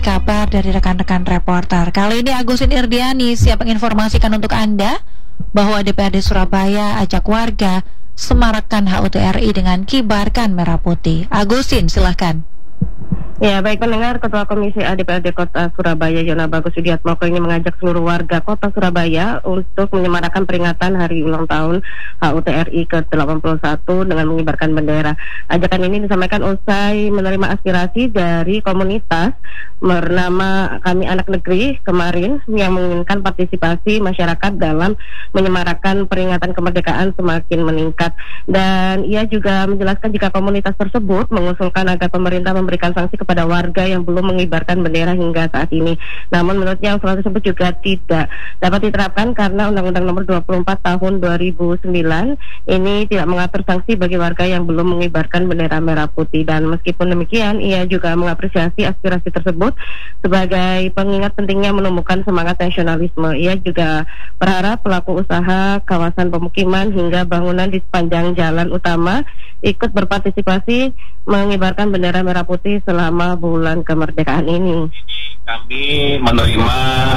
kabar dari rekan-rekan reporter. Kali ini Agusin Irdiani siap menginformasikan untuk Anda bahwa DPRD Surabaya ajak warga semarakkan HUT RI dengan kibarkan merah putih. Agusin, silahkan. Ya, baik pendengar, Ketua Komisi A DPRD Kota Surabaya Yona Bagus Widiatmoko ini mengajak seluruh warga Kota Surabaya untuk menyemarakan peringatan hari ulang tahun HUT RI ke-81 dengan mengibarkan bendera. Ajakan ini disampaikan usai menerima aspirasi dari komunitas bernama Kami Anak Negeri kemarin yang menginginkan partisipasi masyarakat dalam menyemarakan peringatan kemerdekaan semakin meningkat. Dan ia juga menjelaskan jika komunitas tersebut mengusulkan agar pemerintah memberikan sanksi kepada warga yang belum mengibarkan bendera hingga saat ini. Namun menurutnya usulan tersebut juga tidak dapat diterapkan karena Undang-Undang Nomor 24 Tahun 2009 ini tidak mengatur sanksi bagi warga yang belum mengibarkan bendera merah putih. Dan meskipun demikian, ia juga mengapresiasi aspirasi tersebut sebagai pengingat pentingnya menumbuhkan semangat nasionalisme. Ia juga berharap pelaku usaha kawasan pemukiman hingga bangunan di sepanjang jalan utama ikut berpartisipasi mengibarkan bendera merah putih selama bulan kemerdekaan ini. Kami menerima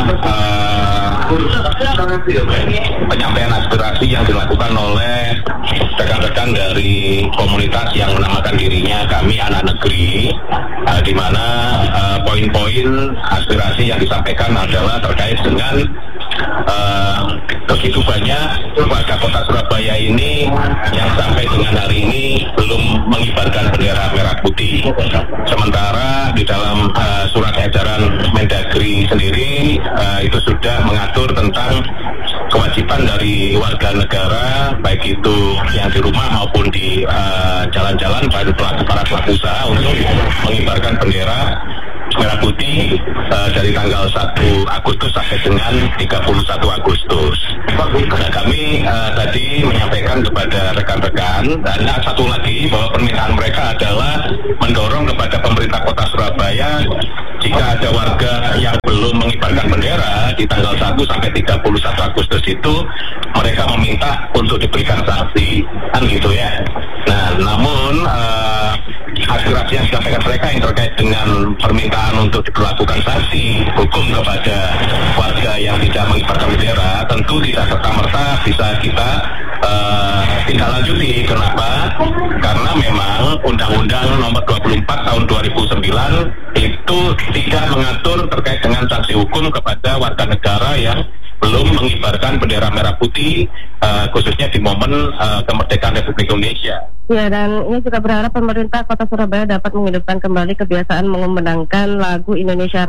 penyampaian aspirasi yang dilakukan oleh rekan-rekan dari komunitas yang menamakan dirinya Kami Anak Negeri, di mana poin-poin aspirasi yang disampaikan adalah terkait dengan begitu banyak warga Kota Surabaya ini yang sampai dengan hari ini belum mengibarkan bendera merah putih. Sementara di dalam surat edaran Mendagri sendiri itu sudah mengatur tentang kewajiban dari warga negara, baik itu yang di rumah maupun di jalan-jalan, para pelaku usaha untuk mengibarkan bendera merah putih dari tanggal 1 Agustus sampai dengan 31 Agustus. Nah, kami tadi menyampaikan kepada rekan-rekan, dan satu lagi bahwa permintaan mereka adalah mendorong kepada pemerintah Kota Surabaya jika ada warga yang belum mengibarkan bendera di tanggal 1 sampai 31 Agustus itu mereka meminta untuk diberikan sanksi, kan gitu ya. Nah, namun aspirasi yang disampaikan mereka yang terkait dengan permintaan untuk diberlakukan sanksi hukum kepada warga yang tidak mengibarkan bendera tentu tidak serta-merta bisa kita tindak lanjuti. Kenapa? Karena memang Undang-Undang Nomor 24 Tahun 2009 itu tidak mengatur terkait dengan sanksi hukum kepada warga negara yang belum mengibarkan bendera merah putih, khususnya di momen kemerdekaan Republik Indonesia. Ya, dan ini juga berharap pemerintah Kota Surabaya dapat menghidupkan kembali kebiasaan mengumandangkan lagu Indonesia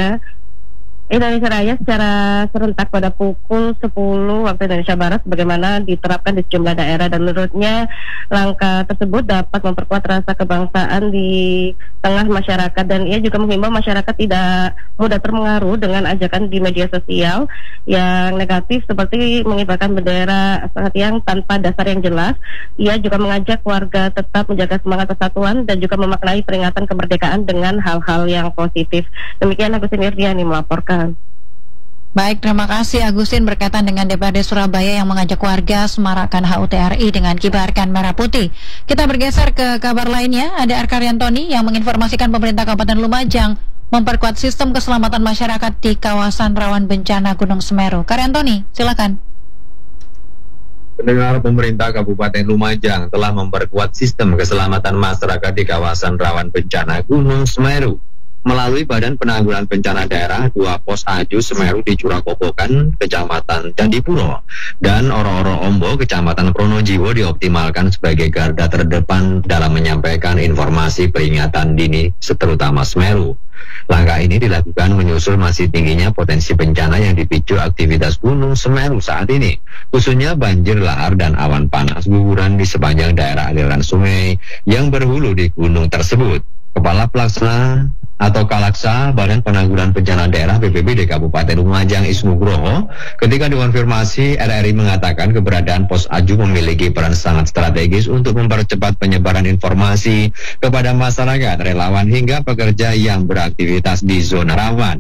Raya secara serentak pada pukul 10 waktu Indonesia Barat sebagaimana diterapkan di sejumlah daerah. Dan menurutnya langkah tersebut dapat memperkuat rasa kebangsaan di tengah masyarakat. Dan ia juga menghimbau masyarakat tidak mudah terpengaruh dengan ajakan di media sosial yang negatif seperti mengibarkan bendera yang tanpa dasar yang jelas. Ia juga mengajak warga tetap menjaga semangat persatuan dan juga memaknai peringatan kemerdekaan dengan hal-hal yang positif. Demikian Agusin Irdiani melaporkan. Baik, terima kasih Agusin berkaitan dengan DPRD Surabaya yang mengajak warga semarakkan HUT RI dengan kibarkan merah putih. Kita bergeser ke kabar lainnya. Ada Arkaryantoni yang menginformasikan pemerintah Kabupaten Lumajang memperkuat sistem keselamatan masyarakat di kawasan rawan bencana Gunung Semeru. Karyantoni, silakan. Pendengar, pemerintah Kabupaten Lumajang telah memperkuat sistem keselamatan masyarakat di kawasan rawan bencana Gunung Semeru. Melalui Badan Penanggulangan Bencana Daerah, 2 pos Aju Semeru di Curakobokan, Kecamatan Candipuro, dan Oro-Oro Ombo, Kecamatan Pronojiwo dioptimalkan sebagai garda terdepan dalam menyampaikan informasi peringatan dini terutama Semeru. Langkah ini dilakukan menyusul masih tingginya potensi bencana yang dipicu aktivitas Gunung Semeru saat ini, khususnya banjir lahar dan awan panas guguran di sepanjang daerah aliran sungai yang berhulu di gunung tersebut. Kepala Pelaksana atau Kalaksa Badan Penanggulangan Bencana Daerah BPBD Kabupaten Lumajang Isnugroho ketika dikonfirmasi RRI mengatakan keberadaan pos Aju memiliki peran sangat strategis untuk mempercepat penyebaran informasi kepada masyarakat, relawan hingga pekerja yang beraktivitas di zona rawan.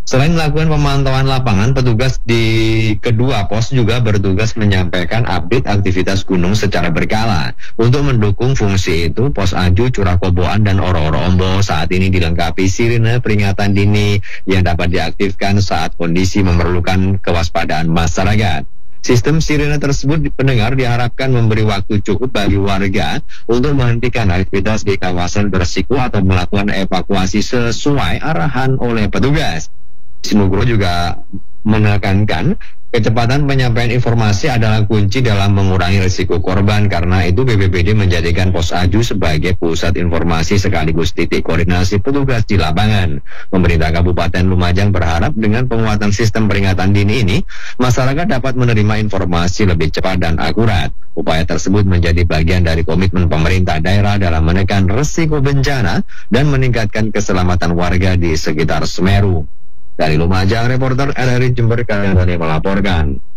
Selain melakukan pemantauan lapangan, petugas di kedua pos juga bertugas menyampaikan update aktivitas gunung secara berkala. Untuk mendukung fungsi itu, Pos Aju, Curah Koboan, dan Oro-Oro Ombo saat ini dilengkapi sirine peringatan dini yang dapat diaktifkan saat kondisi memerlukan kewaspadaan masyarakat. Sistem sirine tersebut pendengar diharapkan memberi waktu cukup bagi warga untuk menghentikan aktivitas di kawasan berisiko atau melakukan evakuasi sesuai arahan oleh petugas. Nugroho juga menekankan kecepatan penyampaian informasi adalah kunci dalam mengurangi risiko korban. Karena itu BPBD menjadikan Pos Aju sebagai pusat informasi sekaligus titik koordinasi petugas di lapangan. Pemerintah Kabupaten Lumajang berharap dengan penguatan sistem peringatan dini ini, masyarakat dapat menerima informasi lebih cepat dan akurat. Upaya tersebut menjadi bagian dari komitmen pemerintah daerah dalam menekan risiko bencana dan meningkatkan keselamatan warga di sekitar Semeru. Dari Lumajang, reporter RRI Jember Karyantoni melaporkan.